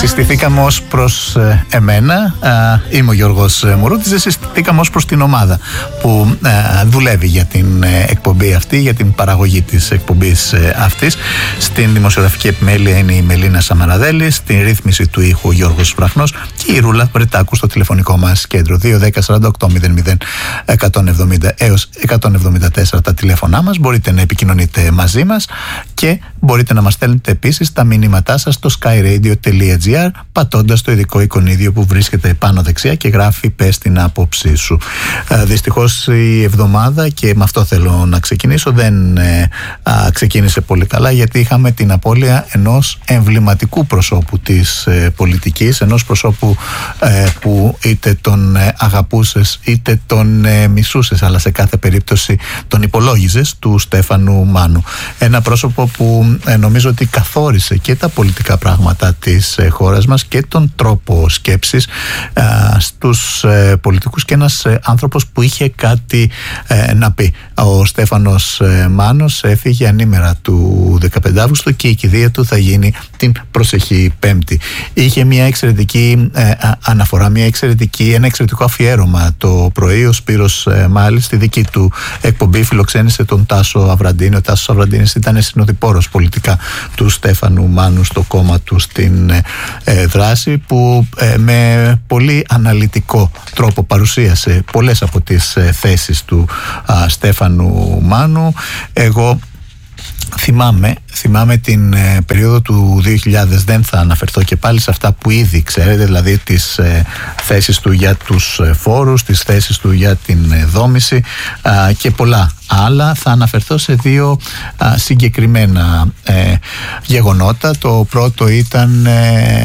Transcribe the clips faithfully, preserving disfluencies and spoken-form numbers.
συστηθήκαμε ως προς εμένα, είμαι ο Γιώργος Μουρούτης, δεν συστηθήκαμε ως προς την ομάδα που δουλεύει για την εκπομπή αυτή, για την παραγωγή της εκπομπής αυτής. Στην δημοσιογραφική επιμέλεια είναι η Μελίνα Σαμαραδέλη, στην ρύθμιση του ήχου ο Γιώργος Βραχνός και η Ρούλα Βρετάκου στο τηλεφωνικό μας κέντρο. Δύο δέκα σαράντα οκτώ μηδέν μηδέν εκατόν εβδομήντα έως εκατόν εβδομήντα τέσσερα τα τηλέφωνά μας. Μπορείτε να επικοινωνείτε μαζί μας και μπορείτε να μας στέλνετε επίσης τα μηνύματά σας στο skyradio τελεία gr πατώντας το ειδικό εικονίδιο που βρίσκεται πάνω δεξιά και γράφει «Πες την άποψή σου». Ε, δυστυχώς η εβδομάδα, και με αυτό θέλω να ξεκινήσω, δεν ε, α, ξεκίνησε πολύ καλά, γιατί είχαμε την απώλεια ενός εμβληματικού προσώπου της ε, πολιτικής, ενός προσώπου ε, που είτε τον ε, αγαπούσες είτε τον ε, μισούσες, αλλά σε κάθε περίπτωση τον υπολόγιζες, του Στέφανου Μάνου. Ένα πρόσωπο που ε, νομίζω ότι καθόρισε και τα πολιτικά πράγματα της ε, χώρας μας και τον τρόπο σκέψης ε, στους ε, πολιτικούς, και ένας ε, άνθρωπος που είχε κάτι ε, να πει. Ο Στέφανος ε, Μάνος έφυγε ανήμερα του δεκαπέντε Αυγούστου και η κηδεία του θα γίνει την προσεχή Πέμπτη. Είχε μια εξαιρετική ε, αναφορά, μια εξαιρετική, ένα εξαιρετικό αφιέρωμα το πρωί. Ο Σπύρος ε, Μάλης στη δική του εκπομπή φιλοξένησε τον Τάσο Αβραντίνη. Ο Τάσος Αβραντίνης ήταν συνοδοιπόρος πολιτικά του Στέφανου Μάνου στο κόμμα του στην ε, δράση, που ε, με πολύ αναλυτικό τρόπο παρουσίασε πολλές από τις ε, θέσεις του α, Στέφανου Μάνου. Εγώ Θυμάμαι, θυμάμαι την ε, περίοδο του δύο χιλιάδες, δεν θα αναφερθώ και πάλι σε αυτά που ήδη ξέρετε, δηλαδή τις ε, θέσεις του για τους ε, φόρους, τις θέσεις του για την ε, δόμηση ε, και πολλά άλλα. Θα αναφερθώ σε δύο ε, συγκεκριμένα ε, γεγονότα. Το πρώτο ήταν ε,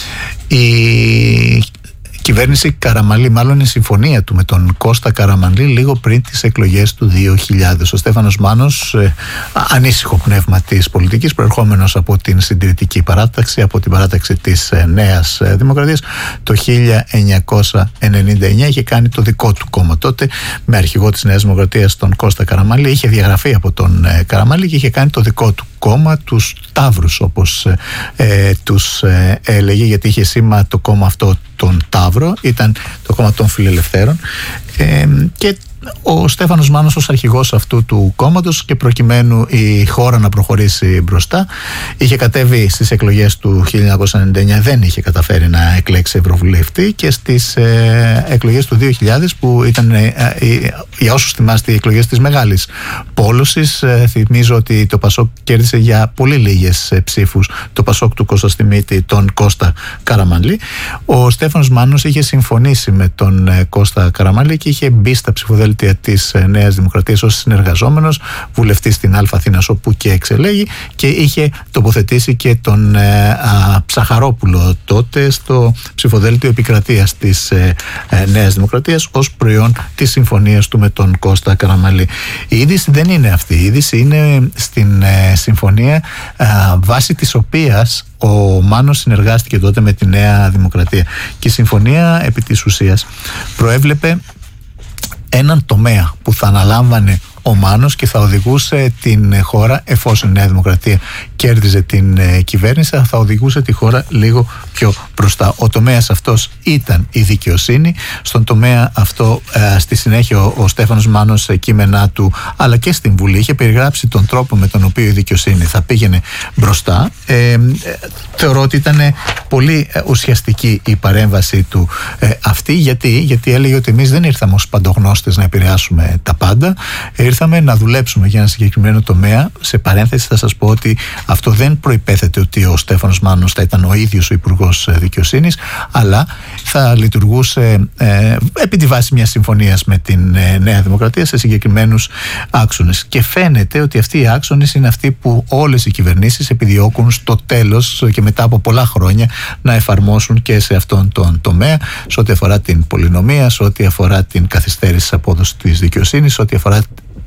η κυβέρνηση Καραμανλή, μάλλον η συμφωνία του με τον Κώστα Καραμανλή λίγο πριν τις εκλογές του δύο χιλιάδες. Ο Στέφανος Μάνος, ε, ανήσυχο πνεύμα της πολιτικής, προερχόμενος από την συντηρητική παράταξη, από την παράταξη της ε, Νέας ε, Δημοκρατίας, το χίλια εννιακόσια ενενήντα εννιά είχε κάνει το δικό του κόμμα. Τότε με αρχηγό της Νέας Δημοκρατίας τον Κώστα Καραμανλή, είχε διαγραφεί από τον ε, Καραμανλή και είχε κάνει το δικό του κόμμα, τους Ταύρους όπως ε, τους ε, έλεγε, γιατί είχε σήμα το κόμμα αυτό τον Ταύρο, ήταν το κόμμα των Φιλελευθέρων, ε, και ο Στέφανος Μάνος ως αρχηγός αυτού του κόμματος, και προκειμένου η χώρα να προχωρήσει μπροστά, είχε κατέβει στις εκλογές του χίλια εννιακόσια ενενήντα εννιά, δεν είχε καταφέρει να εκλέξει ευρωβουλευτή, και στις ε, εκλογές του δύο χιλιάδες, που ήταν ε, ε, για όσους θυμάστε οι εκλογές της μεγάλης πόλωσης, ε, θυμίζω ότι το Πασόκ κέρδισε για πολύ λίγες ε, ψήφους το Πασόκ του Κώστα Στιμίτη, τον Κώστα Καραμανλή. Ο Στέφανος Μάνος είχε συμφωνήσει με τον ε, Κώστα Καραμανλή και είχε μπει στα ψηφοδέλτια της Νέας Δημοκρατίας ως συνεργαζόμενος βουλευτής στην Αλφα Αθήνας, όπου και εξελέγει, και είχε τοποθετήσει και τον ε, α, Ψαχαρόπουλο τότε στο ψηφοδέλτιο επικρατείας της ε, ε, Νέας Δημοκρατίας ως προϊόν της συμφωνίας του με τον Κώστα Καραμανλή. Η είδηση δεν είναι αυτή. Η είδηση είναι στην ε, συμφωνία ε, βάσει της οποίας ο Μάνος συνεργάστηκε τότε με τη Νέα Δημοκρατία, και η συμφωνία επί της ουσίας προέβλεπε έναν τομέα που θα αναλάμβανε ο Μάνος και θα οδηγούσε την χώρα, εφόσον η Νέα Δημοκρατία κέρδιζε την ε, κυβέρνηση, θα οδηγούσε τη χώρα λίγο πιο μπροστά. Ο τομέας αυτός ήταν η δικαιοσύνη. Στον τομέα αυτό ε, στη συνέχεια ο, ο Στέφανος Μάνος σε κείμενά του, αλλά και στην Βουλή, είχε περιγράψει τον τρόπο με τον οποίο η δικαιοσύνη θα πήγαινε μπροστά. Ε, ε, θεωρώ ότι ήταν πολύ ουσιαστική η παρέμβαση του ε, αυτή, γιατί, γιατί έλεγε ότι εμείς δεν ήρθαμε ως παντογνώστες να επηρεάσουμε τα πάντα, ήρθαμε να δουλέψουμε για ένα συγκεκριμένο τομέα. Σε παρένθεση θα σας πω ότι αυτό δεν προϋπέθεται ότι ο Στέφανος Μάνος θα ήταν ο ίδιος ο Υπουργός Δικαιοσύνης, αλλά θα λειτουργούσε ε, επί τη βάση μιας συμφωνίας με την ε, Νέα Δημοκρατία σε συγκεκριμένους άξονες. Και φαίνεται ότι αυτοί οι άξονες είναι αυτοί που όλες οι κυβερνήσεις επιδιώκουν στο τέλος και μετά από πολλά χρόνια να εφαρμόσουν και σε αυτόν τον τομέα, σε ό,τι αφορά την πολυνομία, σε ό,τι αφορά την καθυστέρηση της απόδοσης της δικαιοσύνης, σε ό,τι αφορά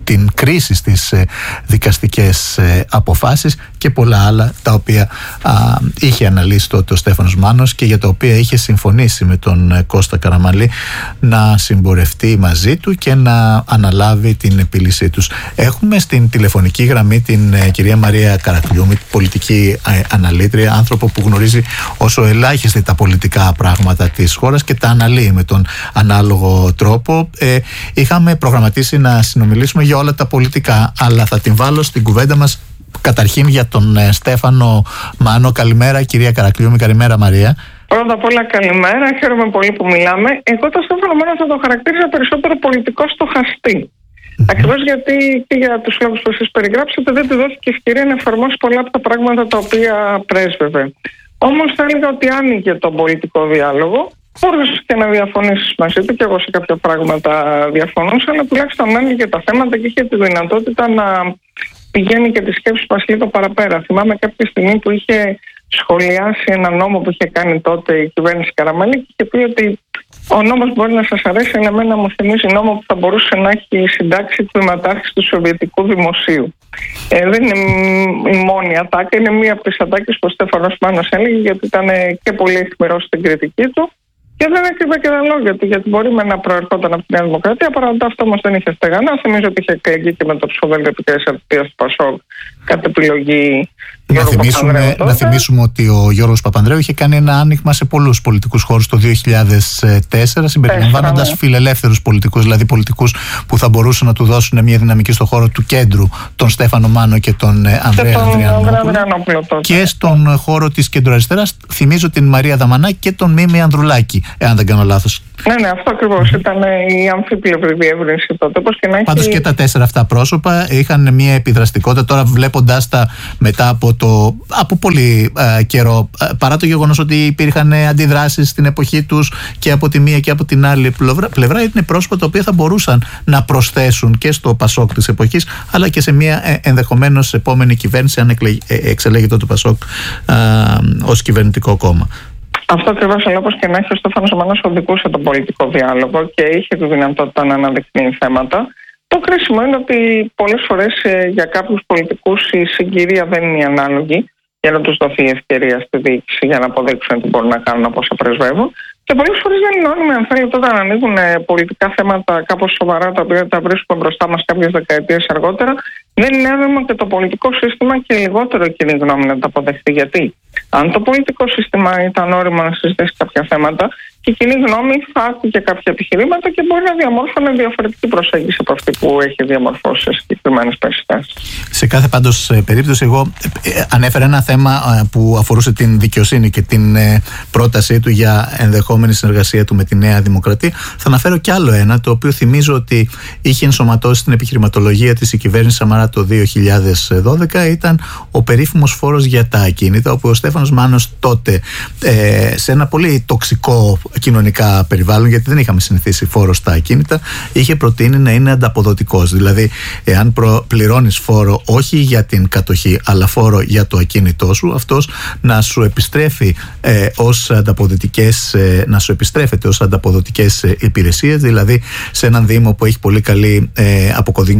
την κρίση στις ε, δικαστικές ε, αποφάσεις και πολλά άλλα τα οποία α, είχε αναλύσει τότε ο Στέφανος Μάνος και για τα οποία είχε συμφωνήσει με τον ε, Κώστα Καραμανλή να συμπορευτεί μαζί του και να αναλάβει την επίλυσή τους. Έχουμε στην τηλεφωνική γραμμή την ε, κυρία Μαρία Καρακλιούμη, πολιτική ε, αναλύτρια, άνθρωπο που γνωρίζει όσο ελάχιστη τα πολιτικά πράγματα της χώρας και τα αναλύει με τον ανάλογο τρόπο. Ε, είχαμε προγραμματίσει να συνομιλήσουμε για όλα τα πολιτικά, αλλά θα την βάλω στην κουβέντα μας καταρχήν για τον ε, Στέφανο Μάνο. Καλημέρα κυρία Καρακλιούμη. Καλημέρα Μαρία. Πρώτα απ' όλα καλημέρα, χαίρομαι πολύ που μιλάμε. Εγώ το Στέφανο Μάνο θα το χαρακτήριζα περισσότερο πολιτικό στοχαστή. Mm-hmm. Ακριβώς γιατί και για τους λόγους που εσείς περιγράψατε δεν του δόθηκε ευκαιρία να εφαρμόσει πολλά από τα πράγματα τα οποία πρέσβευε. Όμως θα έλεγα ότι άνοιγε τον πολιτικό διάλογο. Μπορούσε και να διαφωνήσει μαζί του, και εγώ σε κάποια πράγματα διαφωνούσα, αλλά τουλάχιστον άνοιγε τα θέματα και είχε τη δυνατότητα να πηγαίνει και τις σκέψεις μας λίγο παραπέρα. Θυμάμαι κάποια στιγμή που είχε σχολιάσει ένα νόμο που είχε κάνει τότε η κυβέρνηση Καραμανλή και είχε πει ότι ο νόμος μπορεί να σας αρέσει, αλλά εμένα μου θυμίζει νόμο που θα μπορούσε να έχει συντάξει τμήματάρχης του Σοβιετικού Δημοσίου. Ε, δεν είναι η μόνη ατάκα, είναι μία από τις ατάκες που ο Στέφανος Μάνος έλεγε, γιατί ήταν και πολύ αιχμηρός στην κριτική του. Και δεν έκρυβε και τα λόγια του, γιατί μπορούμε να προερχόταν από τη Νέα Δημοκρατία. Παρά αυτό όμως δεν είχε στεγανά. Θυμίζω ότι είχε εκλεγεί και με το ψηφοδέλτιο επικράτειας αρτίας του Πασόκ κατ' επιλογή. Να θυμίσουμε, να θυμίσουμε ότι ο Γιώργος Παπανδρέου είχε κάνει ένα άνοιγμα σε πολλούς πολιτικούς χώρους το δύο χιλιάδες τέσσερα, συμπεριλαμβάνοντας ναι. φιλελεύθερους πολιτικούς, δηλαδή πολιτικούς που θα μπορούσαν να του δώσουν μια δυναμική στο χώρο του κέντρου, τον Στέφανο Μάνο και τον Ανδρέα Ανδριανόπουλο. Και στον χώρο της κεντροαριστεράς, θυμίζω την Μαρία Δαμανά και τον Μίμη Ανδρουλάκη, εάν δεν κάνω λάθος. Ναι, ναι, αυτό ακριβώς mm-hmm. ήταν η αμφίπλευρη διεύρυνση τότε. Πώς και να έχει... Πάντως και τα τέσσερα αυτά πρόσωπα είχαν μια επιδραστικότητα. Τώρα βλέποντας τα μετά από, το, από πολύ ε, καιρό, ε, παρά το γεγονός ότι υπήρχαν αντιδράσεις στην εποχή τους και από τη μία και από την άλλη πλευρά, πλευρά είναι πρόσωπα τα οποία θα μπορούσαν να προσθέσουν και στο Πασόκ της εποχής, αλλά και σε μια ε, ενδεχομένως επόμενη κυβέρνηση, αν εκλε, ε, εξελέγεται το Πασόκ ε, ως κυβερνητικό κόμμα. Αυτό ακριβώς, αλλά όπως και να έχει, ο Στέφανος Μάνος οδηγούσε τον πολιτικό διάλογο και είχε τη δυνατότητα να αναδεικνύει θέματα. Το κρίσιμο είναι ότι πολλές φορές ε, για κάποιους πολιτικούς η συγκυρία δεν είναι η ανάλογη για να τους δοθεί ευκαιρία στη διοίκηση για να αποδείξουν τι μπορούν να κάνουν από όσα πρεσβεύουν. Και πολλές φορές δεν είναι όνειμα, αν θέλετε, όταν ανοίγουν ε, πολιτικά θέματα κάπως σοβαρά, τα οποία τα βρίσκουμε μπροστά μας κάποιες δεκαετίες αργότερα, δεν είναι εύκολο και το πολιτικό σύστημα και λιγότερο κοινή γνώμη να τα αποδεχτεί. Γιατί αν το πολιτικό σύστημα ήταν όριμο να συζητήσει κάποια θέματα, και η κοινή γνώμη θα άκουγε κάποια επιχειρήματα και μπορεί να διαμόρφωνε διαφορετική προσέγγιση από αυτή που έχει διαμορφώσει σε συγκεκριμένες περιστάσεις. Σε κάθε πάντως περίπτωση, εγώ ανέφερα ένα θέμα που αφορούσε την δικαιοσύνη και την πρότασή του για ενδεχόμενη συνεργασία του με τη Νέα Δημοκρατία. Θα αναφέρω κι άλλο ένα, το οποίο θυμίζω ότι είχε ενσωματώσει την επιχειρηματολογία της η κυβέρνηση Σαμαρά το δύο χιλιάδες δώδεκα. Ήταν ο περίφημος φόρος για τα ακίνητα, όπου ο Στέφανος Μάνος τότε ε, σε ένα πολύ τοξικό κοινωνικά περιβάλλον, γιατί δεν είχαμε συνηθίσει φόρο στα ακίνητα, είχε προτείνει να είναι ανταποδοτικός. Δηλαδή, εάν πληρώνεις φόρο όχι για την κατοχή, αλλά φόρο για το ακίνητό σου, αυτός να σου επιστρέφει ε, ως ανταποδοτικές, ε, να σου επιστρέφεται ως ανταποδοτικές ε, υπηρεσίες, δηλαδή σε έναν Δήμο που έχει πολύ καλή ε,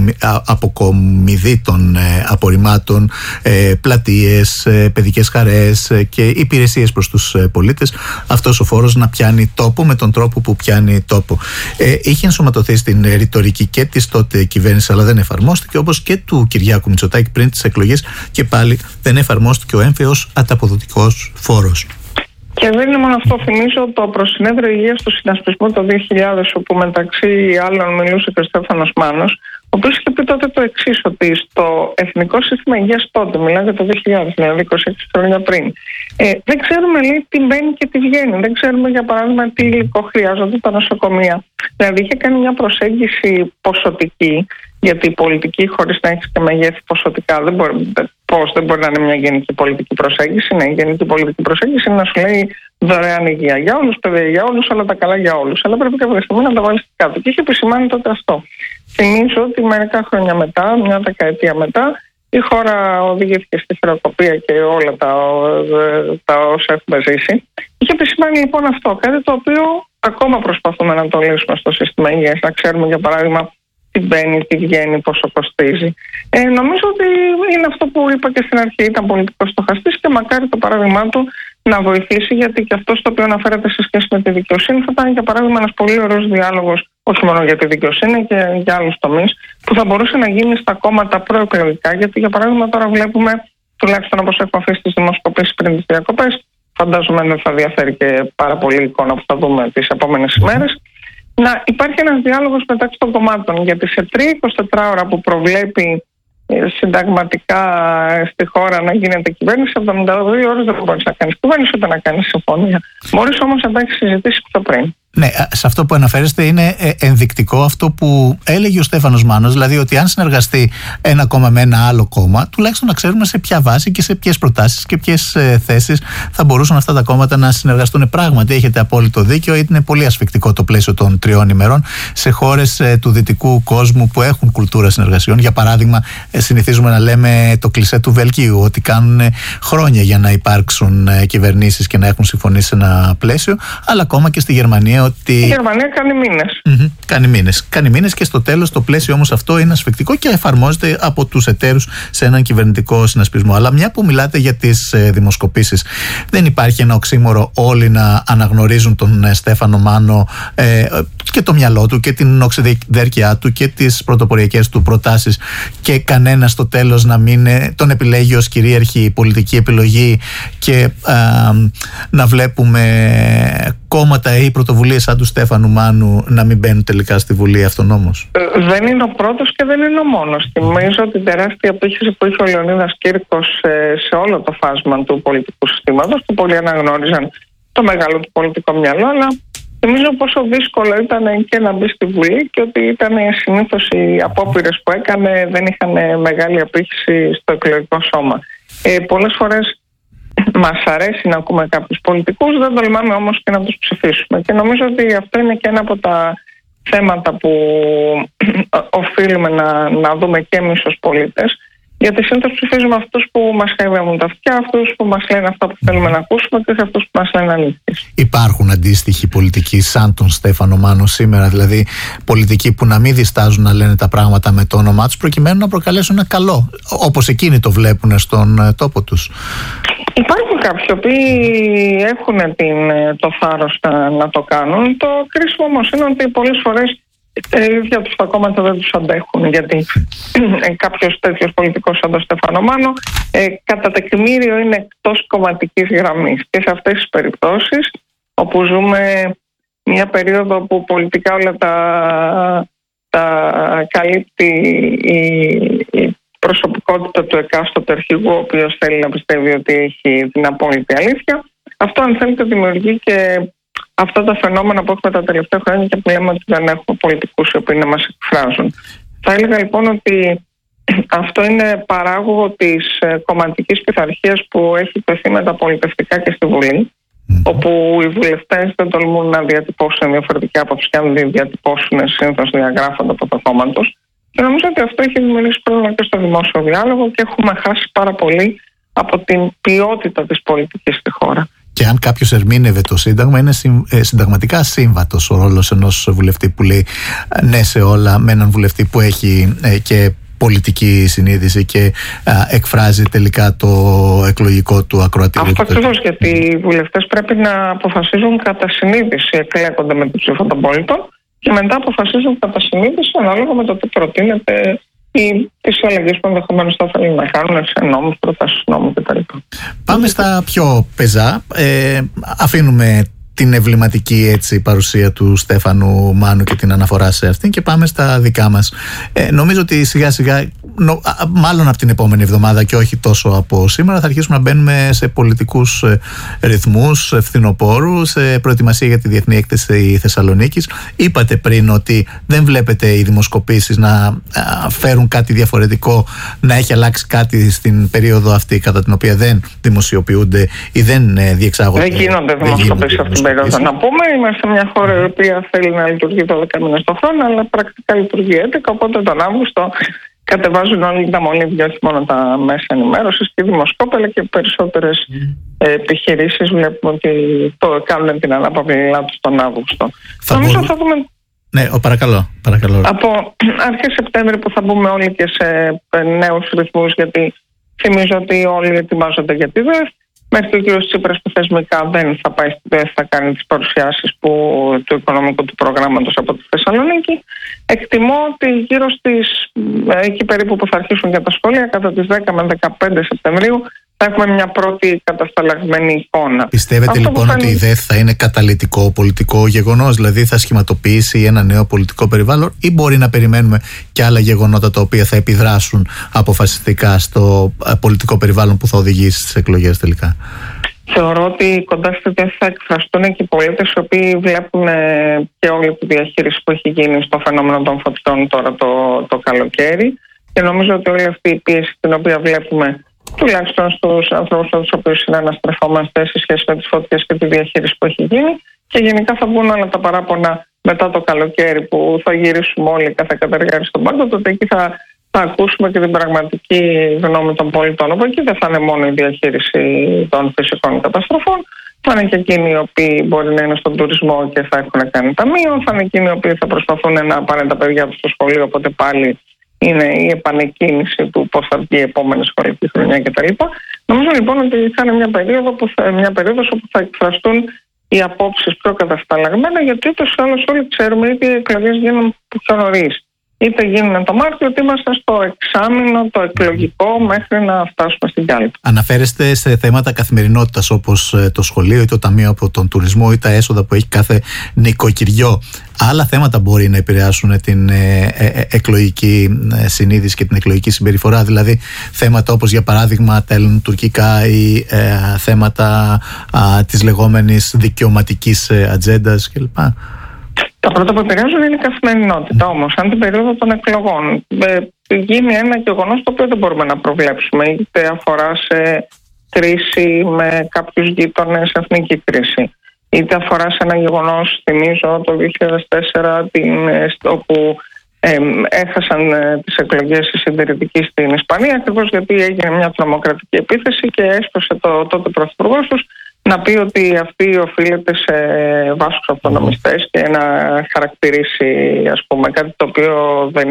αποκομιδή των ε, απορριμμάτων, ε, πλατείες, ε, παιδικές χαρές ε, και υπηρεσίες προς τους ε, πολίτες, αυτός ο φόρος να πιάνει τόπο με τον τρόπο που πιάνει τόπο. Ε, είχε ενσωματωθεί στην ρητορική και της τότε κυβέρνηση, αλλά δεν εφαρμόστηκε, όπως και του Κυριάκου Μητσοτάκη πριν τις εκλογές, και πάλι δεν εφαρμόστηκε ο έμφαιος ανταποδοτικός φόρος. Και δεν είναι μόνο αυτό. Θυμίζω το Προσυνέδριο Υγείας του Συνασπισμού το δύο χιλιάδες, όπου μεταξύ άλλων μιλούσε και ο Στέφανος Μάνος, ο οποίος είχε πει τότε το εξής, ότι στο Εθνικό Σύστημα Υγείας τότε, μιλάω για το δύο χιλιάδες, δηλαδή είκοσι έξι χρόνια πριν, ε, δεν ξέρουμε, λέει, τι μπαίνει και τι βγαίνει. Δεν ξέρουμε, για παράδειγμα, τι υλικό χρειάζονται τα νοσοκομεία. Δηλαδή, είχε κάνει μια προσέγγιση ποσοτική, γιατί η πολιτική, χωρίς να έχει και μεγέθη ποσοτικά, δεν μπορεί, πώς δεν μπορεί να είναι μια γενική πολιτική προσέγγιση. Ναι, η γενική πολιτική προσέγγιση είναι να σου λέει δωρεάν υγεία για όλους, παιδεία για όλους, όλα τα καλά για όλους. Αλλά πρέπει κάποια στιγμή να τα βάλεις κάτω. Και είχε επισημάνει τότε αυτό. Θυμίζω ότι μερικά χρόνια μετά, μια δεκαετία μετά, η χώρα οδηγήθηκε στη χρεοκοπία και όλα τα, τα όσα έχουμε ζήσει. Είχε επισημάνει λοιπόν αυτό, κάτι το οποίο ακόμα προσπαθούμε να το λύσουμε στο σύστημα υγείας. Να ξέρουμε, για παράδειγμα, τι μπαίνει, τι βγαίνει, πόσο κοστίζει. Ε, νομίζω ότι είναι αυτό που είπα και στην αρχή, ήταν πολιτικός στοχαστής και μακάρι το παράδειγμά του να βοηθήσει, γιατί και αυτό το οποίο αναφέρεται σε σχέση με τη δικαιοσύνη θα ήταν για παράδειγμα ένας πολύ ωραίος διάλογος, όχι μόνο για τη δικαιοσύνη και για άλλους τομείς, που θα μπορούσε να γίνει στα κόμματα προεκλογικά. Γιατί για παράδειγμα τώρα βλέπουμε, τουλάχιστον όπως έχουμε αφήσει τις δημοσκοπήσεις πριν τις διακοπές, φαντάζομαι ότι θα διαφέρει και πάρα πολύ η εικόνα που θα δούμε τις επόμενες ημέρες, να υπάρχει ένας διάλογος μεταξύ των κομμάτων. Γιατί σε τρία εικοσιτετρά ώρα που προβλέπει συνταγματικά στη χώρα να γίνεται κυβέρνηση, εβδομήντα δύο ώρες δεν μπορείς να κάνεις κυβέρνηση ούτε να κάνεις συμφωνία. Μπορείς όμως να έχεις συζητήσει πιο πριν. Ναι, σε αυτό που αναφέρεστε είναι ενδεικτικό αυτό που έλεγε ο Στέφανος Μάνος, δηλαδή ότι αν συνεργαστεί ένα κόμμα με ένα άλλο κόμμα, τουλάχιστον να ξέρουμε σε ποια βάση και σε ποιες προτάσεις και ποιες ε, θέσεις θα μπορούσαν αυτά τα κόμματα να συνεργαστούν. Πράγματι, έχετε απόλυτο δίκιο, είναι πολύ ασφικτικό το πλαίσιο των τριών ημερών σε χώρες ε, του δυτικού κόσμου που έχουν κουλτούρα συνεργασιών. Για παράδειγμα, ε, συνηθίζουμε να λέμε το κλισέ του Βελγίου, ότι κάνουν ε, χρόνια για να υπάρξουν ε, κυβερνήσεις και να έχουν συμφωνήσει σε ένα πλαίσιο, αλλά ακόμα και στη Γερμανία. Ότι... Η Γερμανία κάνει μήνες. Mm-hmm. Κάνει μήνες. Κάνει μήνες και στο τέλος το πλαίσιο όμως αυτό είναι ασφικτικό και εφαρμόζεται από τους εταίρους σε έναν κυβερνητικό συνασπισμό. Αλλά μια που μιλάτε για τις ε, δημοσκοπήσεις, δεν υπάρχει ένα οξύμορο όλοι να αναγνωρίζουν τον ε, Στέφανο Μάνο ε, και το μυαλό του και την οξυδέρκειά του και τις πρωτοποριακές του προτάσεις και κανένα στο τέλος να μην ε, τον επιλέγει ως κυρίαρχη πολιτική επιλογή και ε, να βλέπουμε κόμματα ή πρωτοβουλίες σαν του Στέφανου Μάνου να μην μπαίνουν τελικά στη Βουλή αυτονόμως? Ε, δεν είναι ο πρώτος και δεν είναι ο μόνος. Θυμίζω την τεράστια απήχηση που είχε ο Λεωνίδας Κήρκος σε, σε όλο το φάσμα του πολιτικού συστήματος, που πολλοί αναγνώριζαν το μεγάλο του πολιτικό μυαλό, αλλά θυμίζω πόσο δύσκολο ήταν και να μπει στη Βουλή και ότι ήταν συνήθως οι απόπειρες που έκανε δεν είχαν μεγάλη απήχηση στο εκλογικό σώμα. Ε, πολλές φορές μας αρέσει να ακούμε κάποιους πολιτικούς, δεν τολμάμε όμως και να τους ψηφίσουμε. Και νομίζω ότι αυτό είναι και ένα από τα θέματα που οφείλουμε να, να δούμε και εμείς ως πολίτες. Γιατί συνήθως ψηφίζουμε αυτούς που μας χαϊδεύουν τα αυτιά, αυτούς που μας λένε αυτά που θέλουμε να ακούσουμε και αυτούς που μας λένε αλήθειες. Υπάρχουν αντίστοιχοι πολιτικοί σαν τον Στέφανο Μάνο σήμερα, δηλαδή πολιτικοί που να μην διστάζουν να λένε τα πράγματα με το όνομά τους προκειμένου να προκαλέσουν ένα καλό, όπως εκείνοι το βλέπουν στον τόπο τους? Υπάρχουν κάποιοι που έχουν την, το θάρρος να, να το κάνουν. Το κρίσιμο όμως είναι ότι πολλές φορές τα ίδια τους τα κόμματα δεν τους αντέχουν, γιατί κάποιος τέτοιος πολιτικός σαν τον Στέφανο Μάνο ε, κατά τεκμήριο είναι εκτός κομματικής γραμμής. Και σε αυτές τις περιπτώσεις, όπου ζούμε μια περίοδο που πολιτικά όλα τα, τα καλύπτει η, η προσωπικότητα του εκάστοτε αρχηγού, ο οποίος θέλει να πιστεύει ότι έχει την απόλυτη αλήθεια, αυτό αν θέλετε δημιουργεί και αυτά τα φαινόμενα που έχουμε τα τελευταία χρόνια και που λέμε ότι δεν έχουμε πολιτικούς οι οποίοι να μας εκφράζουν. Θα έλεγα λοιπόν ότι αυτό είναι παράγωγο της κομματικής πειθαρχίας που έχει τεθεί με τα πολιτευτικά και στη Βουλή, mm. όπου οι βουλευτές δεν τολμούν να διατυπώσουν διαφορετική άποψη και αν δεν διατυπώσουν συνήθως διαγράφονται από το κόμμα τους. Και νομίζω ότι αυτό έχει δημιουργήσει πρόβλημα και στο δημόσιο διάλογο και έχουμε χάσει πάρα πολύ από την ποιότητα της πολιτικής στη χώρα. Και αν κάποιος ερμήνευε το Σύνταγμα, είναι συνταγματικά σύμβατος ο ρόλος ενός βουλευτή που λέει ναι σε όλα, με έναν βουλευτή που έχει και πολιτική συνείδηση και α, εκφράζει τελικά το εκλογικό του ακροατήριο. Αυτό ακριβώς, γιατί οι βουλευτές πρέπει να αποφασίζουν κατά συνείδηση, εκλέγονται με την ψήφο των πολιτών και μετά αποφασίζουν κατά συνείδηση ανάλογα με το τι προτείνεται ή τις αλλαγές που ενδεχομένως θα θέλουν να κάνουν σε νόμους, προτάσεις νόμου κτλ. Πάμε στα πιο πεζά. Ε, αφήνουμε την εμβληματική έτσι παρουσία του Στέφανου Μάνου και την αναφορά σε αυτήν και πάμε στα δικά μας. Ε, νομίζω ότι σιγά σιγά, νο, μάλλον από την επόμενη εβδομάδα και όχι τόσο από σήμερα, θα αρχίσουμε να μπαίνουμε σε πολιτικούς ε, ρυθμούς φθινοπόρου, σε προετοιμασία για τη Διεθνή Έκθεση Θεσσαλονίκης. Είπατε πριν ότι δεν βλέπετε οι δημοσκοπήσεις να α, φέρουν κάτι διαφορετικό, να έχει αλλάξει κάτι στην περίοδο αυτή κατά την οποία δεν δημοσιοποιούνται ή δεν ε, διεξάγονται. Δεν γίνονται δημοσκοπήσεις αυτήν την περίοδο. Να πούμε, είμαστε μια χώρα η οποία θέλει να λειτουργεί δώδεκα μήνες το χρόνο, αλλά πρακτικά λειτουργεί έντεκα, οπότε τον Αύγουστο κατεβάζουν όλοι τα μολύβια, όχι μόνο τα μέσα ενημέρωσης και δημοσκόπια, αλλά και περισσότερες mm. επιχειρήσεις βλέπουμε ότι το κάνουν την ανάπαυλα τους τον Αύγουστο. Θα Νομίζω μπορούν... θα δούμε Ναι, ο, παρακαλώ, παρακαλώ. Από αρχές Σεπτέμβρη που θα μπούμε όλοι και σε νέους ρυθμούς, γιατί θυμίζω ότι όλοι ετοιμάζονται για τη ΔΕΘ. Μέχρι και ο κ. Τσίπρας που θεσμικά δεν θα πάει στη ΔΕΘ, θα κάνει τις παρουσιάσεις που, του οικονομικού του προγράμματος από τη Θεσσαλονίκη. Εκτιμώ ότι γύρω στις, εκεί περίπου που θα αρχίσουν για τα σχολεία, κατά τις δέκα με δεκαπέντε Σεπτεμβρίου, θα έχουμε μια πρώτη κατασταλαγμένη εικόνα. Πιστεύετε Αυτό λοιπόν θα... ότι η ΔΕΘ θα είναι καταλυτικό πολιτικό γεγονός, δηλαδή θα σχηματοποιήσει ένα νέο πολιτικό περιβάλλον, ή μπορεί να περιμένουμε και άλλα γεγονότα τα οποία θα επιδράσουν αποφασιστικά στο πολιτικό περιβάλλον που θα οδηγήσει στις εκλογές τελικά? Θεωρώ ότι κοντά στη ΔΕΘ θα εκφραστούν και οι πολίτες οι οποίοι βλέπουν και όλη τη διαχείριση που έχει γίνει στο φαινόμενο των φωτιών τώρα το, το καλοκαίρι, και νομίζω ότι όλη αυτή η πίεση την οποία βλέπουμε τουλάχιστον στους ανθρώπους με τους οποίους συναναστρεφόμαστε σε σχέση με τις φωτιές και τη διαχείριση που έχει γίνει, και γενικά θα βγουν όλα τα παράπονα μετά το καλοκαίρι που θα γυρίσουμε όλοι κάθε κατεργάρι στον πάγκο, τότε εκεί θα, θα ακούσουμε και την πραγματική γνώμη των πολιτών. Οπότε εκεί δεν θα είναι μόνο η διαχείριση των φυσικών καταστροφών, θα είναι και εκείνοι οι οποίοι μπορεί να είναι στον τουρισμό και θα έχουν κάνει ταμείο, θα είναι εκείνοι οι οποίοι θα προσπαθούν να πάνε τα παιδιά τους στο σχολείο, οπότε πάλι είναι η επανεκκίνηση του πώς θα βγει η επόμενη σχολική χρονιά κτλ. Νομίζω λοιπόν ότι θα είναι μια, περίοδο που θα, μια περίοδος όπου θα εκφραστούν οι απόψεις πιο κατασταλαγμένα, γιατί ούτως ή άλλως όλοι ξέρουμε ότι οι εκλογές γίνουν πιο νωρίς. Είτε γίνουν το Μάρτιο, είτε είμαστε στο εξάμηνο το εκλογικό μέχρι να φτάσουμε στην κάλπη. Αναφέρεστε σε θέματα καθημερινότητας όπως το σχολείο ή το ταμείο από τον τουρισμό ή τα έσοδα που έχει κάθε νοικοκυριό. Άλλα θέματα μπορεί να επηρεάσουν την ε, ε, εκλογική συνείδηση και την εκλογική συμπεριφορά, δηλαδή θέματα όπως για παράδειγμα τα ελληνοτουρκικά ή ε, θέματα α, της λεγόμενης δικαιωματικής ατζέντας κλπ. Τα πρώτα που επηρεάζουν είναι η καθημερινότητα. Όμως, αν την περίοδο των εκλογών ε, γίνει ένα γεγονός το οποίο δεν μπορούμε να προβλέψουμε, είτε αφορά σε κρίση με κάποιους γείτονες, εθνική κρίση, είτε αφορά σε ένα γεγονός, θυμίζω το δύο χιλιάδες τέσσερα, την, όπου ε, έχασαν ε, τις εκλογές οι συντηρητικοί στην Ισπανία, ακριβώς γιατί έγινε μια τρομοκρατική επίθεση και έσπασε το τότε πρωθυπουργός τους να πει ότι αυτή οφείλεται σε βάσκους αυτονομιστές και να χαρακτηρίσει, ας πούμε, κάτι το οποίο δεν,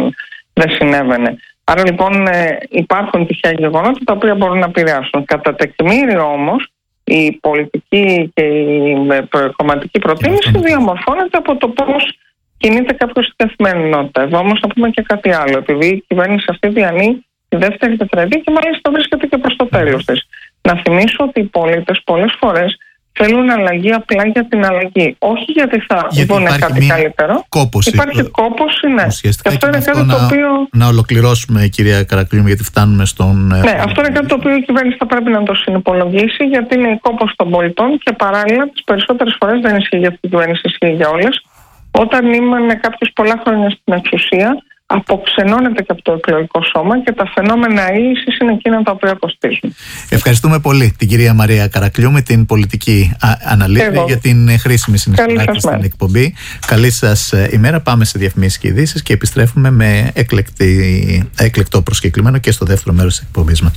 δεν συνέβαινε. Άρα λοιπόν υπάρχουν τυχαία γεγονότα τα οποία μπορούν να επηρεάσουν. Κατά τεκμήριο όμως η πολιτική και η κομματική προτίμηση διαμορφώνεται από το πώς κινείται κάποιος στην καθημερινότητα. Εδώ όμως θα πούμε και κάτι άλλο, επειδή η κυβέρνηση αυτή διανύει τη δεύτερη τετραετία και μάλιστα βρίσκεται και προς το τέλος της. Να θυμίσω ότι οι πολίτες πολλές φορές θέλουν αλλαγή απλά για την αλλαγή. Όχι γιατί θα δουν κάτι καλύτερο. Κόπωση. Υπάρχει κόπωση, ναι. Ουσιαστικά και αυτό είναι κάτι να, το οποίο. Να ολοκληρώσουμε, κυρία Καρακλήμου, γιατί φτάνουμε στον. Ναι, αυτό είναι κάτι το οποίο η κυβέρνηση θα πρέπει να το συνυπολογίσει, γιατί είναι η κόπωση των πολιτών και παράλληλα τις περισσότερες φορές δεν ισχύει για αυτή την κυβέρνηση, ισχύει για όλες. Όταν ήμουν κάποιος πολλά χρόνια στην εξουσία, αποξενώνεται και από το εκλογικό σώμα και τα φαινόμενα ύλησης είναι εκείνα τα οποία κοστίζουν. Ευχαριστούμε πολύ την κυρία Μαρία Καρακλιού με την πολιτική αναλύση για την χρήσιμη συνεισφορά της στην εκπομπή. Καλή σας ημέρα. Πάμε σε διαφημίσεις και ειδήσεις και επιστρέφουμε με εκλεκτή, εκλεκτό προσκεκλημένο και στο δεύτερο μέρος της εκπομπής μας.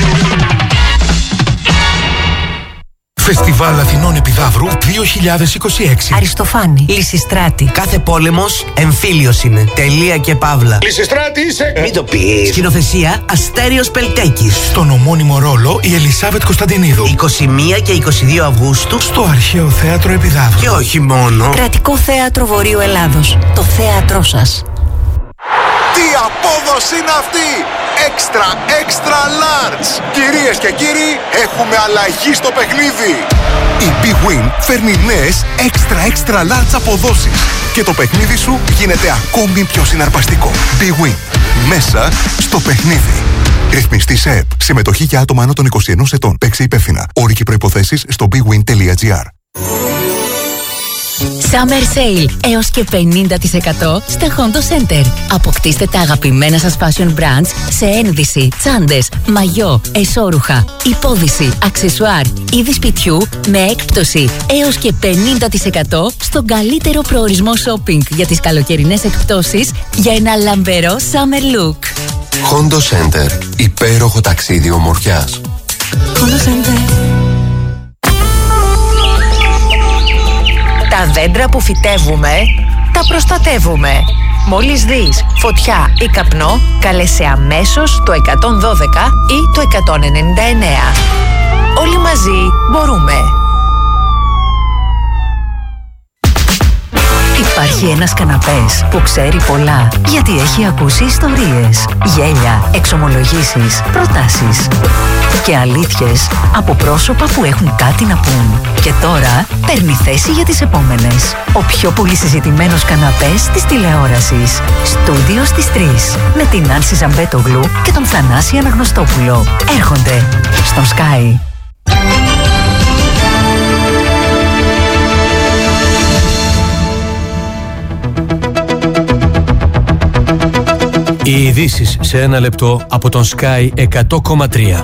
Φεστιβάλ Αθηνών Επιδαύρου δύο χιλιάδες είκοσι έξι. Αριστοφάνη, Λυσιστράτη. Κάθε πόλεμος εμφύλιος είναι. Τελεία και παύλα. Λυσιστράτη είσαι! Μην το πεις. Σκηνοθεσία Αστέριος Πελτέκης. Στον ομώνυμο ρόλο η Ελισάβετ Κωνσταντινίδου. είκοσι μία και είκοσι δύο Αυγούστου. Στο Αρχαίο Θέατρο Επιδαύρου. Και όχι μόνο. Κρατικό Θέατρο Βορείου Ελλάδος. Το θέατρό σας. Τι απόδοση είναι αυτή! Extra, extra large! Κυρίες και κύριοι, έχουμε αλλαγή στο παιχνίδι! Η Big Win φέρνει νέες extra, extra large αποδόσεις και το παιχνίδι σου γίνεται ακόμη πιο συναρπαστικό. Big Win. Μέσα στο παιχνίδι. Ρυθμιστή σε ΕΠ. Συμμετοχή για άτομα άνω των είκοσι ενός ετών. Παίξε υπεύθυνα. Όροι και προϋποθέσεις στο big win τελεία gr. Summer Sale έως και πενήντα τοις εκατό στα Hondo Center. Αποκτήστε τα αγαπημένα σας fashion brands σε ένδυση, τσάντες, μαγιό, εσώρουχα, υπόδυση, αξεσουάρ, είδη σπιτιού με έκπτωση έως και πενήντα τοις εκατό στον καλύτερο προορισμό shopping για τις καλοκαιρινές εκπτώσεις για ένα λαμπερό summer look. Hondo Center. Υπέροχο ταξίδι ομορφιάς. Hondo Center. Τα δέντρα που φυτεύουμε τα προστατεύουμε. Μόλις δεις φωτιά ή καπνό, καλέσαι αμέσως το εκατόν δώδεκα ή το εκατόν ενενήντα εννέα. Όλοι μαζί μπορούμε. Υπάρχει ένας καναπές που ξέρει πολλά, γιατί έχει ακούσει ιστορίες, γέλια, εξομολογήσεις, προτάσεις και αλήθειες από πρόσωπα που έχουν κάτι να πούν. Και τώρα παίρνει θέση για τις επόμενες. Ο πιο πολύ συζητημένος καναπές της τηλεόρασης. Στούντιο στις τρεις. Με την Άνση Ζαμπέτογλου και τον Θανάση Αναγνωστόπουλο. Έρχονται στον Sky. Οι ειδήσεις σε ένα λεπτό από τον Sky εκατό κόμμα τρία.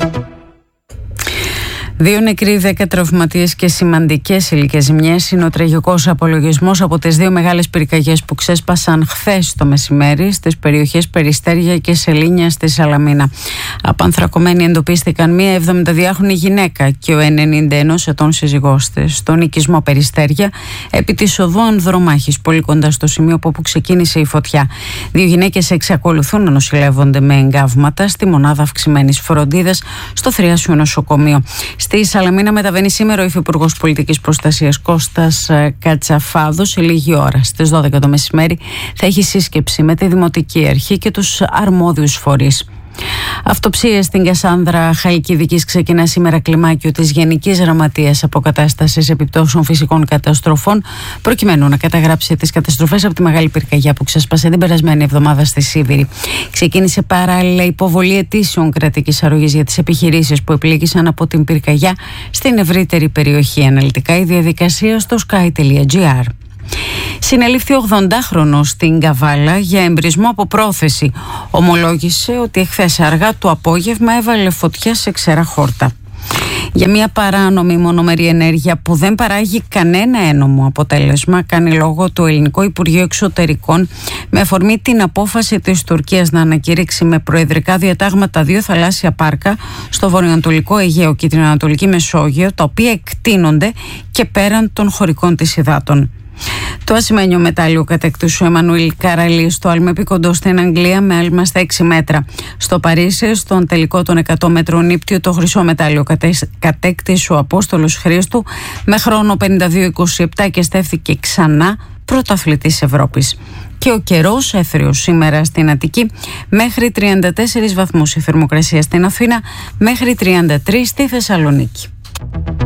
Δύο νεκροί, δέκα τραυματίες και σημαντικές υλικές ζημιές είναι ο τραγικός απολογισμός από τις δύο μεγάλες πυρκαγιές που ξέσπασαν χθες το μεσημέρι στις περιοχές Περιστέρια και Σελήνια στη Σαλαμίνα. Απανθρακωμένοι εντοπίστηκαν μία εβδομηνταδυάχρονη γυναίκα και ο ενενήντα ενός ετών σύζυγός της στον οικισμό Περιστέρια, επί της οδού Ανδρομάχης, πολύ κοντά στο σημείο από όπου ξεκίνησε η φωτιά. Δύο γυναίκες εξακολουθούν να νοσηλεύονται με εγκάβματα στη μονάδα αυξημένης φροντίδας στο Θριάσιο Νοσοκομείο. Στη Σαλαμίνα μεταβαίνει σήμερα ο Υφυπουργός Πολιτικής Προστασίας Κώστας Κατσαφάδος. Σε λίγη ώρα, στις δώδεκα το μεσημέρι, θα έχει σύσκεψη με τη Δημοτική Αρχή και τους αρμόδιους φορείς. Αυτοψίες στην Κασάνδρα Χαλκιδικής ξεκινά σήμερα κλιμάκιο της Γενικής Γραμματείας Αποκατάστασης Επιπτώσεων Φυσικών Καταστροφών, προκειμένου να καταγράψει τις καταστροφές από τη μεγάλη πυρκαγιά που ξέσπασε την περασμένη εβδομάδα στη Σίβηρη. Ξεκίνησε παράλληλα υποβολή αιτήσεων κρατικής αρρωγής για τις επιχειρήσεις που επλήγησαν από την πυρκαγιά στην ευρύτερη περιοχή. Αναλυτικά η διαδικασία στο sky τελεία gr. Συνελήφθη ογδοντάχρονος στην Καβάλα για εμπρισμό από πρόθεση. Ομολόγησε ότι εχθές αργά το απόγευμα έβαλε φωτιά σε ξερά χόρτα. Για μια παράνομη μονομερή ενέργεια που δεν παράγει κανένα ένομο αποτέλεσμα, κάνει λόγο το Ελληνικό Υπουργείο Εξωτερικών με αφορμή την απόφαση της Τουρκίας να ανακηρύξει με προεδρικά διατάγματα δύο θαλάσσια πάρκα στο βορειοανατολικό Αιγαίο και την Ανατολική Μεσόγειο, τα οποία εκτείνονται και πέραν των χωρικών της υδάτων. Το ασημένιο μετάλλιο κατέκτησε ο Εμμανουήλ Καραλή στο Αλμεπίκοντο στην Αγγλία με άλμα στα έξι μέτρα. Στο Παρίσι, στον τελικό των εκατό μέτρων ύπτιο, το χρυσό μετάλλιο κατέκτησε ο Απόστολος Χρήστου με χρόνο πενήντα δύο είκοσι επτά και στέφθηκε ξανά πρωταθλητής Ευρώπης. Και ο καιρός έθριος σήμερα στην Αττική μέχρι τριάντα τέσσερις βαθμούς, η θερμοκρασία στην Αθήνα μέχρι τριάντα τρεις στη Θεσσαλονίκη.